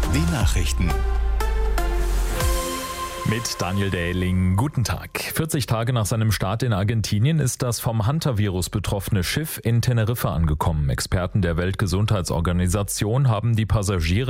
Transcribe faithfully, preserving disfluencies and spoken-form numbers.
Die Nachrichten. Mit Daniel Dähling, guten Tag. vierzig Tage nach seinem Start in Argentinien ist das vom Hantavirus betroffene Schiff in Teneriffa angekommen. Experten der Weltgesundheitsorganisation haben die Passagiere